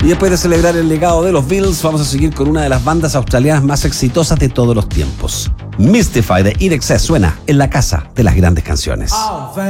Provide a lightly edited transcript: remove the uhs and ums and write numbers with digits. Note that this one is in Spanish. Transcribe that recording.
Y después de celebrar el legado de los Beatles, vamos a seguir con una de las bandas australianas más exitosas de todos los tiempos. Mystify de INXS suena en la casa de las grandes canciones.